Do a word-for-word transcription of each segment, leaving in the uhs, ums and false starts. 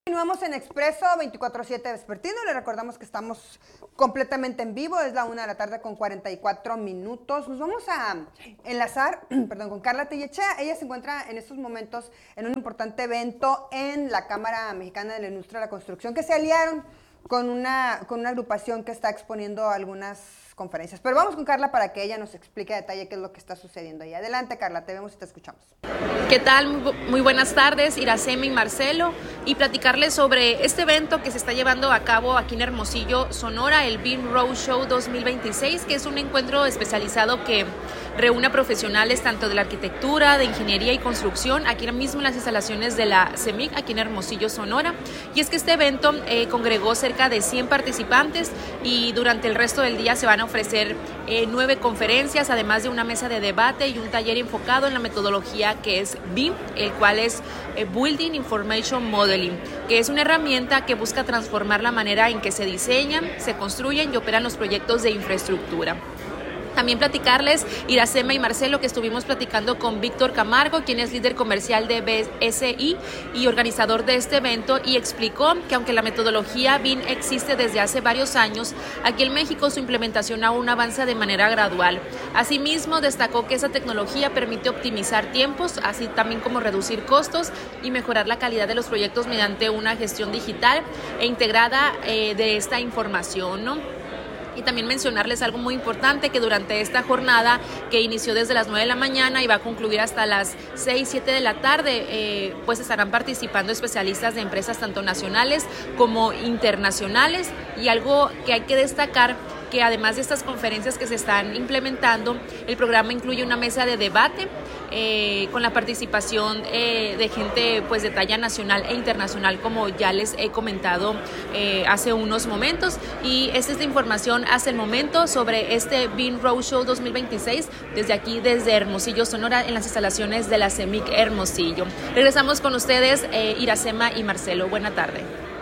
Continuamos en Expreso veinticuatro siete Vespertino. Le recordamos que estamos completamente en vivo. Es la una de la tarde con cuarenta y cuatro minutos. Nos vamos a enlazar perdón, con Carla Tellechea. Ella se encuentra en estos momentos en un importante evento en la Cámara Mexicana de la Industria de la Construcción, que se aliaron con una, con una agrupación que está exponiendo algunas conferencias. Pero vamos con Carla para que ella nos explique a detalle qué es lo que está sucediendo ahí. Adelante, Carla, te vemos y te escuchamos. ¿Qué tal? Muy, muy buenas tardes, Iracema y Marcelo, y platicarles sobre este evento que se está llevando a cabo aquí en Hermosillo, Sonora, el BIM Roadshow dos mil veintiséis, que es un encuentro especializado que reúne a profesionales tanto de la arquitectura, de ingeniería y construcción, aquí mismo en las instalaciones de la CEMIC, aquí en Hermosillo, Sonora. Y es que este evento eh, congregó cerca de cien participantes y durante el resto del día se van a ofrecer eh, nueve conferencias, además de una mesa de debate y un taller enfocado en la metodología que es BIM, el cual es eh, Building Information Modeling, que es una herramienta que busca transformar la manera en que se diseñan, se construyen y operan los proyectos de infraestructura. También platicarles, Iracema y Marcelo, que estuvimos platicando con Víctor Camargo, quien es líder comercial de B S I y organizador de este evento, y explicó que aunque la metodología BIM existe desde hace varios años, aquí en México su implementación aún avanza de manera gradual. Asimismo, destacó que esa tecnología permite optimizar tiempos, así también como reducir costos y mejorar la calidad de los proyectos mediante una gestión digital e integrada eh, de esta información, ¿no? Y también mencionarles algo muy importante, que durante esta jornada que inició desde las nueve de la mañana y va a concluir hasta las seis, siete de la tarde, eh, pues estarán participando especialistas de empresas tanto nacionales como internacionales. Y algo que hay que destacar, que además de estas conferencias que se están implementando, el programa incluye una mesa de debate eh, con la participación eh, de gente pues de talla nacional e internacional, como ya les he comentado eh, hace unos momentos. Y esta es la información hasta el momento sobre este BIM Roadshow dos mil veintiséis desde aquí, desde Hermosillo, Sonora, en las instalaciones de la CEMIC Hermosillo. Regresamos con ustedes, eh, Iracema y Marcelo. Buena tarde.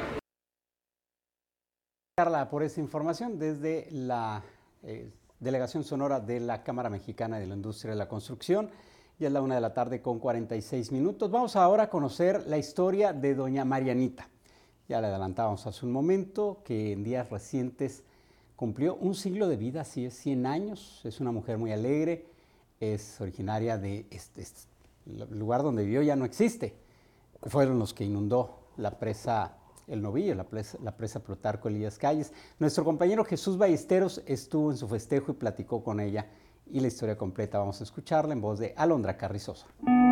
Carla, por esa información desde la eh, Delegación Sonora de la Cámara Mexicana de la Industria de la Construcción. Ya es la una de la tarde con cuarenta y seis minutos. Vamos ahora a conocer la historia de doña Marianita. Ya le adelantábamos hace un momento que en días recientes cumplió un siglo de vida, así es, cien años. Es una mujer muy alegre, es originaria de este, este el lugar donde vivió, ya no existe. Fueron los que inundó la presa El Novillo, la presa, la presa Plutarco Elías Calles. Nuestro compañero Jesús Ballesteros estuvo en su festejo y platicó con ella, y la historia completa vamos a escucharla en voz de Alondra Carrizosa.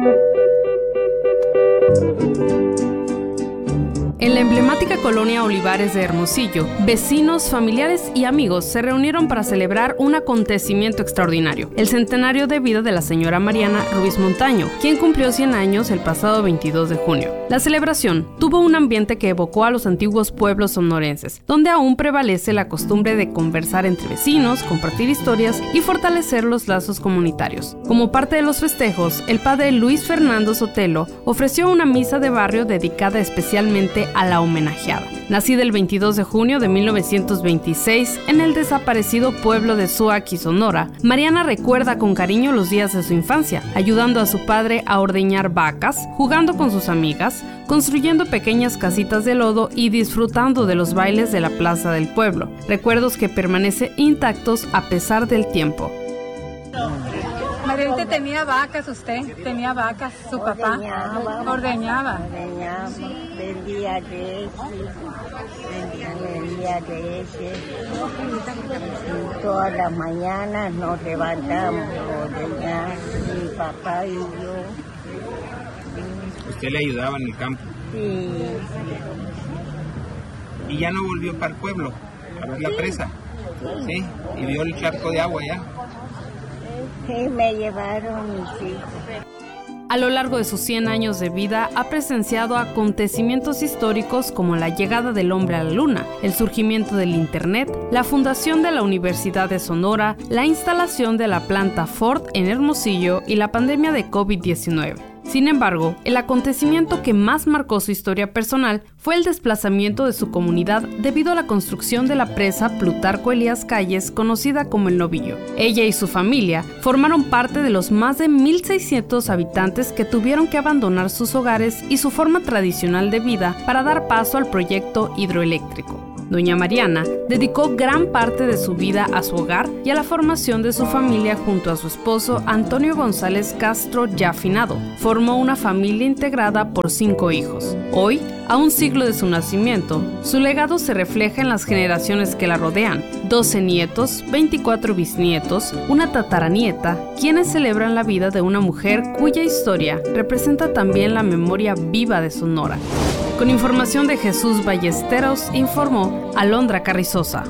En la emblemática colonia Olivares de Hermosillo, vecinos, familiares y amigos se reunieron para celebrar un acontecimiento extraordinario, el centenario de vida de la señora Mariana Ruiz Montaño, quien cumplió cien años el pasado veintidós de junio. La celebración tuvo un ambiente que evocó a los antiguos pueblos sonorenses, donde aún prevalece la costumbre de conversar entre vecinos, compartir historias y fortalecer los lazos comunitarios. Como parte de los festejos, el padre Luis Fernando Sotelo ofreció una misa de barrio dedicada especialmente a la homenajeada. Nacida el veintidós de junio de mil novecientos veintiséis en el desaparecido pueblo de Suaqui, Sonora, Mariana recuerda con cariño los días de su infancia, ayudando a su padre a ordeñar vacas, jugando con sus amigas, construyendo pequeñas casitas de lodo y disfrutando de los bailes de la plaza del pueblo, recuerdos que permanecen intactos a pesar del tiempo. Marianita, tenía vacas usted, tenía vacas, su papá ordeñaba, ordeñaba, ordeñaba, vendía leche, vendía, vendía leche, y todas las mañanas nos levantamos a ordeñar, mi papá y yo. ¿Usted le ayudaba en el campo? Sí. ¿Y ya no volvió para el pueblo a ver la presa? Sí. ¿Y vio el charco de agua ya? Sí, me llevaron mis hijos. A lo largo de sus cien años de vida ha presenciado acontecimientos históricos como la llegada del hombre a la luna, el surgimiento del Internet, la fundación de la Universidad de Sonora, la instalación de la planta Ford en Hermosillo y la pandemia de COVID diecinueve. Sin embargo, el acontecimiento que más marcó su historia personal fue el desplazamiento de su comunidad debido a la construcción de la presa Plutarco Elías Calles, conocida como El Novillo. Ella y su familia formaron parte de los más de mil seiscientos habitantes que tuvieron que abandonar sus hogares y su forma tradicional de vida para dar paso al proyecto hidroeléctrico. Doña Mariana dedicó gran parte de su vida a su hogar y a la formación de su familia junto a su esposo Antonio González Castro, ya finado. Formó una familia integrada por cinco hijos. Hoy, a un siglo de su nacimiento, su legado se refleja en las generaciones que la rodean: doce nietos, veinticuatro bisnietos, una tataranieta, quienes celebran la vida de una mujer cuya historia representa también la memoria viva de Sonora. Con información de Jesús Ballesteros, informó Alondra Carrizosa.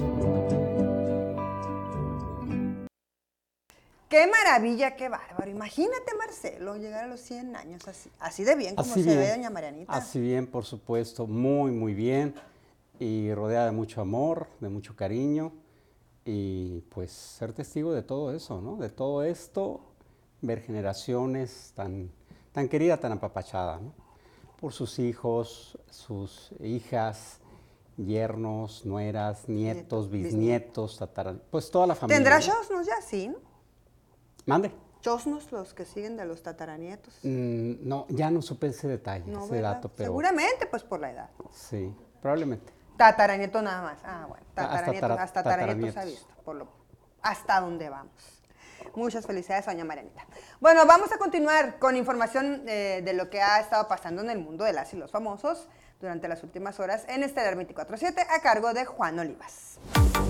¡Qué maravilla, qué bárbaro! Imagínate, Marcelo, llegar a los cien años así, así de bien como así se bien, ve doña Marianita. Así bien, por supuesto, muy, muy bien, y rodeada de mucho amor, de mucho cariño, y pues ser testigo de todo eso, ¿no? De todo esto, ver generaciones tan, tan querida, tan apapachada, ¿no? Por sus hijos, sus hijas, yernos, nueras, nietos, bisnietos, tataranietos, pues toda la familia. ¿Tendrá ¿no? chosnos ya, sí, no? Mande. ¿Chosnos los que siguen de los tataranietos? Mm, no, ya no supe ese detalle, No, ese ¿verdad? dato, pero... Seguramente, pues por la edad. Sí, probablemente. Tataranieto nada más. Ah, bueno, tataranieto, Hasta hasta tara- tataranietos se ha tataranietos. visto, por lo, hasta dónde vamos. Muchas felicidades, doña Marianita. Bueno, vamos a continuar con información eh, de lo que ha estado pasando en el mundo de las y los famosos durante las últimas horas en Estelar veinticuatro siete a cargo de Juan Olivas.